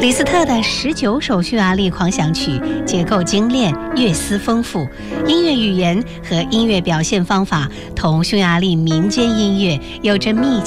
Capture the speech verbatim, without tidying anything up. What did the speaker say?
李斯特的十九首匈牙利狂想曲结构精炼，乐思丰富，音乐语言和音乐表现方法同匈牙利民间音乐有着密切